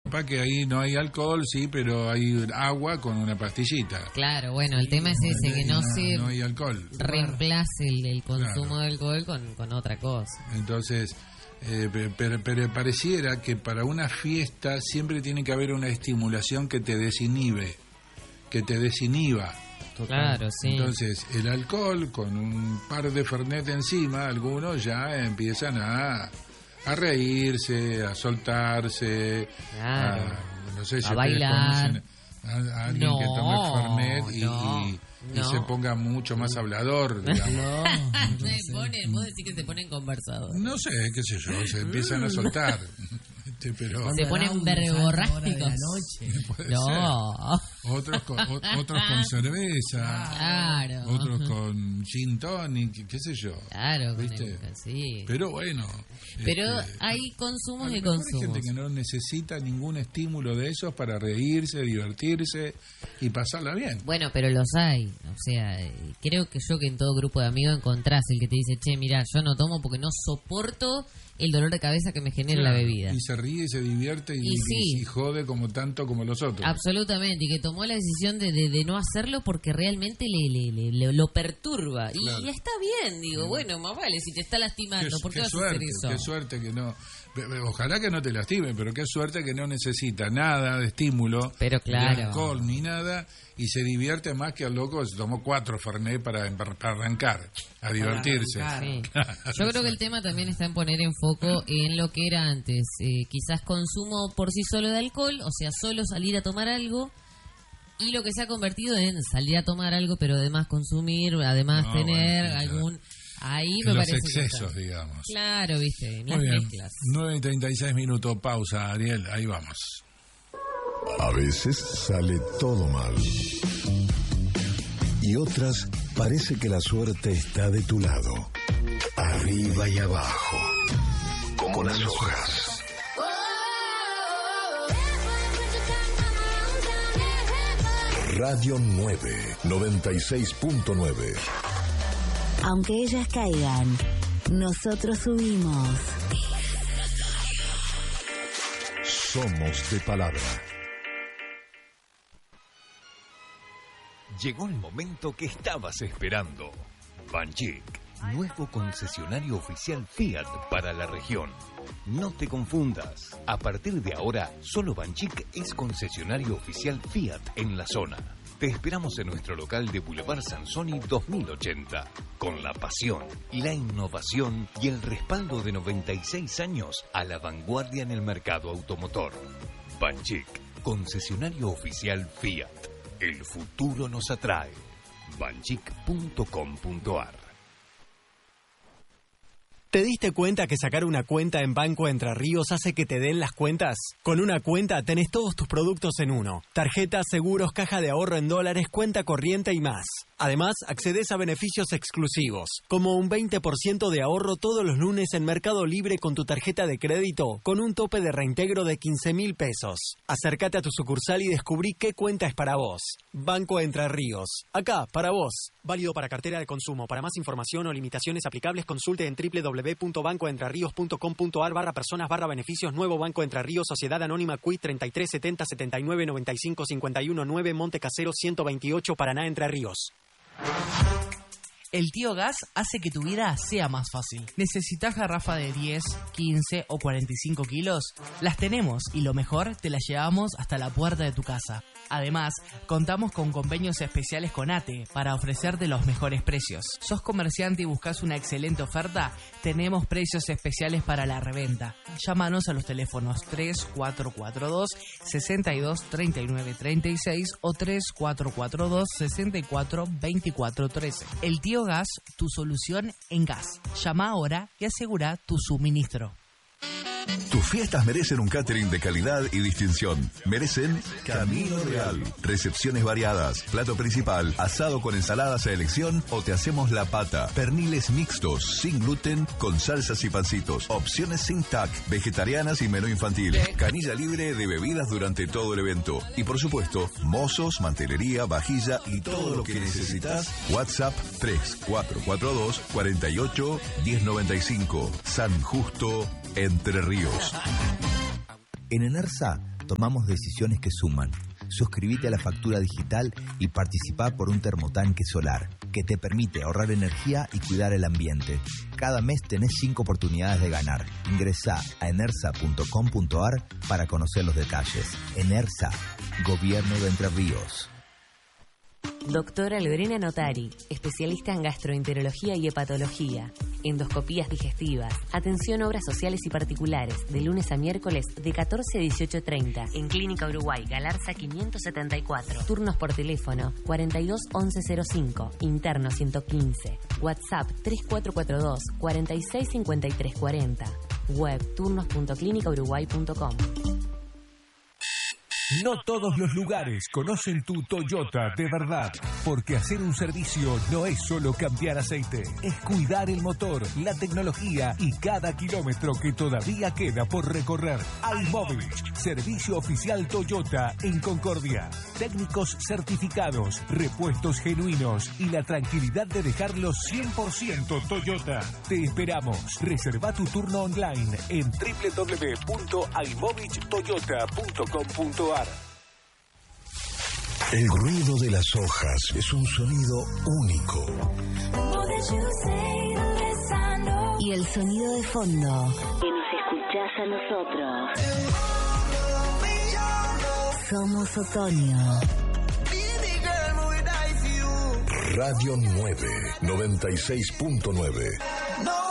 Capaz que ahí no hay alcohol, sí, pero hay agua con una pastillita. Claro, bueno, el tema es ese, que no hay alcohol. Reemplace el consumo de alcohol con otra cosa. Entonces, pero pareciera que para una fiesta siempre tiene que haber una estimulación que te desinhiba. Claro, sí. Entonces, el alcohol, con un par de Fernet encima, algunos ya empiezan a reírse, a soltarse, claro, no sé si a bailar. A alguien que tome Fernet y se ponga mucho más hablador, digamos. Vos decís que se ponen conversadores. No sé, qué sé yo, se empiezan a soltar. Pero se ponen verborrágicos. No. Otros con cerveza, claro. Otros con gin tonic, qué sé yo. Claro, ¿viste? Sí. Pero bueno. Pero hay consumos y consumos. Hay gente que no necesita ningún estímulo de esos para reírse, divertirse y pasarla bien. Bueno, pero los hay. O sea, creo que en todo grupo de amigos encontrás el que te dice, che, mirá, yo no tomo porque no soporto el dolor de cabeza que me genera la bebida. Y se ríe y se divierte y jode tanto como los otros. Absolutamente, y que tomó la decisión de no hacerlo porque realmente lo perturba. Claro. Y está bien, digo, bueno, más vale, si te está lastimando, ¿por qué vas a hacer eso? Qué suerte que no... Ojalá que no te lastime, pero qué suerte que no necesita nada de estímulo, pero claro, ni alcohol, ni nada, y se divierte más que al loco se tomó 4 Fernet para arrancar, a divertirse. Sí. Yo creo que el tema también está en poner en foco en lo que era antes, quizás consumo por sí solo de alcohol, o sea, solo salir a tomar algo, y lo que se ha convertido en salir a tomar algo, pero además consumir, además tener algún... Ahí me los parece excesos, digamos. Claro, viste, las muy bien. Mezclas. 9:36, pausa, Ariel, ahí vamos. A veces sale todo mal. Y otras parece que la suerte está de tu lado. Arriba y abajo. Como las hojas. Radio 9, 96.9. Aunque ellas caigan, nosotros subimos. Somos de palabra. Llegó el momento que estabas esperando. Banchik, nuevo concesionario oficial Fiat para la región. No te confundas. A partir de ahora, solo Banchik es concesionario oficial Fiat en la zona. Te esperamos en nuestro local de Boulevard Sansoni 2080, con la pasión, la innovación y el respaldo de 96 años a la vanguardia en el mercado automotor. Banchik, concesionario oficial Fiat. El futuro nos atrae. banchik.com.ar. ¿Te diste cuenta que sacar una cuenta en Banco Entre Ríos hace que te den las cuentas? Con una cuenta tenés todos tus productos en uno. Tarjetas, seguros, caja de ahorro en dólares, cuenta corriente y más. Además, accedes a beneficios exclusivos, como un 20% de ahorro todos los lunes en Mercado Libre con tu tarjeta de crédito, con un tope de reintegro de 15.000 pesos. Acércate a tu sucursal y descubrí qué cuenta es para vos. Banco Entre Ríos. Acá, para vos. Válido para cartera de consumo. Para más información o limitaciones aplicables, consulte en www.bancoentrerios.com.ar/personas/beneficios. Nuevo Banco Entre Ríos, Sociedad Anónima CUI 33 70 79 95 51 9, Monte Casero 128, Paraná, Entre Ríos. El Tío Gas hace que tu vida sea más fácil. ¿Necesitas garrafa de 10, 15 o 45 kilos? Las tenemos y lo mejor, te las llevamos hasta la puerta de tu casa. Además, contamos con convenios especiales con ATE para ofrecerte los mejores precios. ¿Sos comerciante y buscas una excelente oferta? Tenemos precios especiales para la reventa. Llámanos a los teléfonos 3442 62 39 36 o 3442 64 24 13. El Tío Gas, tu solución en gas. Llama ahora y asegura tu suministro. Tus fiestas merecen un catering de calidad y distinción. Merecen Camino Real. Recepciones variadas, plato principal, asado con ensaladas a elección o te hacemos la pata. Perniles mixtos, sin gluten, con salsas y pancitos. Opciones sin TAC, vegetarianas y menú infantil. Canilla libre de bebidas durante todo el evento. Y por supuesto, mozos, mantelería, vajilla y todo lo que necesitas. WhatsApp 3442 48 1095. San Justo, Entre Ríos. En ENARSA tomamos decisiones que suman. Suscríbete a la factura digital y participá por un termotanque solar que te permite ahorrar energía y cuidar el ambiente. Cada mes tenés 5 oportunidades de ganar. Ingresá a enersa.com.ar para conocer los detalles. Enersa, Gobierno de Entre Ríos. Doctora Lorena Notari, especialista en gastroenterología y hepatología, endoscopías digestivas, atención a obras sociales y particulares, de lunes a miércoles de 14 a 18:30, en Clínica Uruguay, Galarza 574, turnos por teléfono 42 11 05, interno 115, WhatsApp 3442 46 53 40, web turnos.clinicauruguay.com. No todos los lugares conocen tu Toyota de verdad, porque hacer un servicio no es solo cambiar aceite, es cuidar el motor, la tecnología y cada kilómetro que todavía queda por recorrer. iMobilich, servicio oficial Toyota en Concordia. Técnicos certificados, repuestos genuinos y la tranquilidad de dejarlo 100% Toyota. Te esperamos. Reserva tu turno online en www.imovichtoyota.com.ar. El ruido de las hojas es un sonido único. Y el sonido de fondo, que nos escuchás a nosotros. Somos otoño. Radio 9, 96.9.